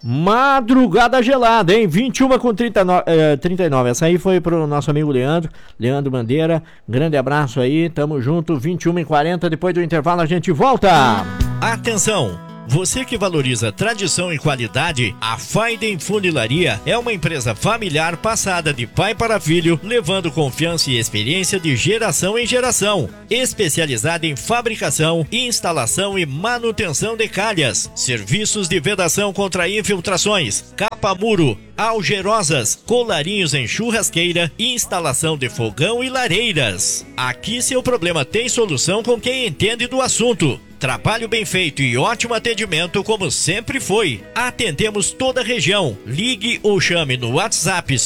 Madrugada gelada, hein? 21h39. Essa aí foi pro nosso amigo Leandro Bandeira. Grande abraço aí, tamo junto. 21h40, depois do intervalo a gente volta. Atenção! Você que valoriza tradição e qualidade, a Faiden Funilaria é uma empresa familiar passada de pai para filho, levando confiança e experiência de geração em geração. Especializada em fabricação, instalação e manutenção de calhas, serviços de vedação contra infiltrações, capa-muro, algerosas, colarinhos em churrasqueira, instalação de fogão e lareiras. Aqui seu problema tem solução com quem entende do assunto. Trabalho bem feito e ótimo atendimento como sempre foi. Atendemos toda a região. Ligue ou chame no WhatsApp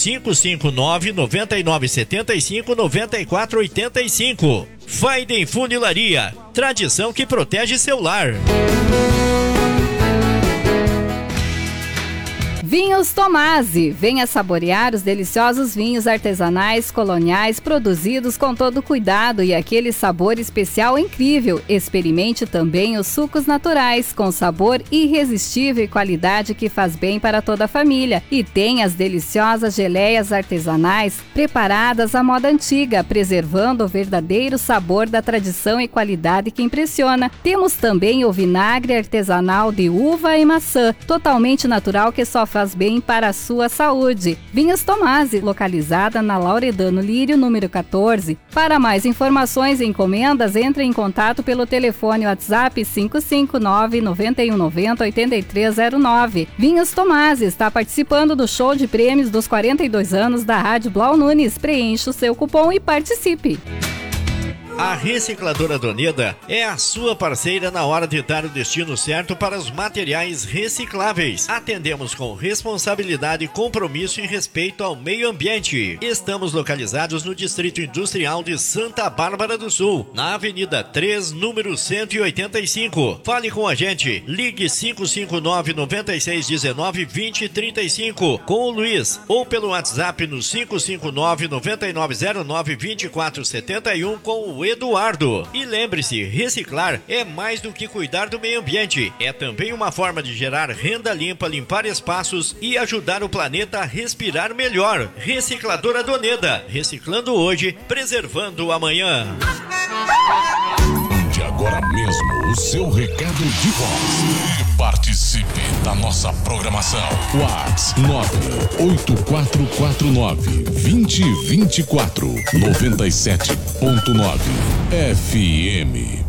559-9975-9485. Faiden Funilaria, tradição que protege seu lar. Vinhos Tomasi, venha saborear os deliciosos vinhos artesanais coloniais produzidos com todo cuidado e aquele sabor especial incrível. Experimente também os sucos naturais com sabor irresistível e qualidade que faz bem para toda a família. E tem as deliciosas geleias artesanais preparadas à moda antiga, preservando o verdadeiro sabor da tradição e qualidade que impressiona. Temos também o vinagre artesanal de uva e maçã, totalmente natural que só faz bem para a sua saúde. Vinhos Tomasi, localizada na Lauredano Lírio, número 14. Para mais informações e encomendas, entre em contato pelo telefone WhatsApp 559-9190-8309. Vinhos Tomasi está participando do show de prêmios dos 42 anos da Rádio Blau Nunes. Preencha o seu cupom e participe. A Recicladora Doneda é a sua parceira na hora de dar o destino certo para os materiais recicláveis. Atendemos com responsabilidade, compromisso e respeito ao meio ambiente. Estamos localizados no Distrito Industrial de Santa Bárbara do Sul, na Avenida 3, número 185. Fale com a gente. Ligue 559-9619-2035 com o Luiz ou pelo WhatsApp no 559-9909-2471 com o Eduardo. E lembre-se, reciclar é mais do que cuidar do meio ambiente. É também uma forma de gerar renda limpa, limpar espaços e ajudar o planeta a respirar melhor. Recicladora Doneda. Reciclando hoje, preservando amanhã. Mande agora mesmo o seu recado de voz. E participe da nossa programação. WhatsApp 98449-2024 97.9 FM.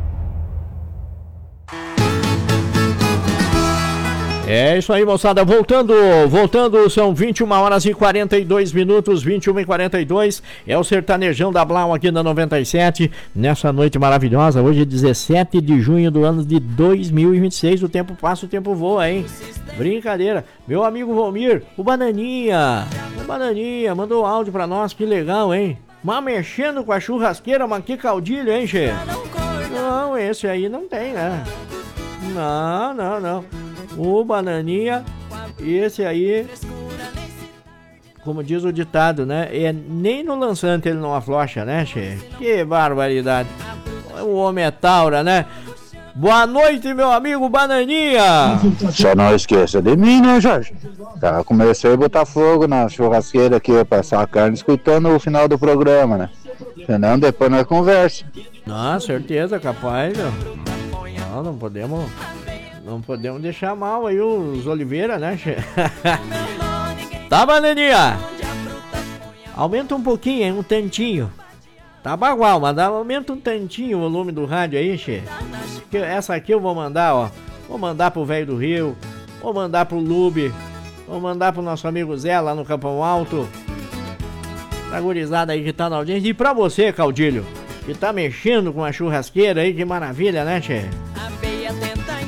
É isso aí, moçada, voltando, são 21h42, 21h42, é o sertanejão da Blau aqui na 97, nessa noite maravilhosa, hoje é 17 de junho do ano de 2026, o tempo passa, o tempo voa, hein? Brincadeira, meu amigo Valmir, o Bananinha mandou áudio pra nós, que legal, hein? Mas mexendo com a churrasqueira, mas que caudilho, hein, che? Não, esse aí não tem, né? Não. O Bananinha, esse aí, como diz o ditado, né? Nem no lançante ele não aflocha, né, che? Que barbaridade. O homem é taura, né? Boa noite, meu amigo Bananinha. Só não esqueça de mim, né, Jorge? Tá, comecei a botar fogo na churrasqueira aqui, passar a carne escutando o final do programa, né? Senão depois nós conversa. Ah, certeza, capaz. Não podemos deixar mal aí os Oliveira, né, che? Tá, Bananinha? Aumenta um pouquinho, hein, um tantinho. Tá bagual, mas aumenta um tantinho o volume do rádio aí, che. Essa aqui eu vou mandar, ó. Vou mandar pro Velho do Rio, vou mandar pro Lube, vou mandar pro nosso amigo Zé lá no Capão Alto. Pra gurizada aí que tá na audiência. E pra você, Caudilho, que tá mexendo com a churrasqueira aí, que maravilha, né, che?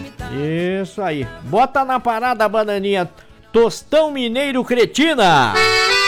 Isso aí. Bota na parada, Bananinha. Tostão Mineiro Cretina.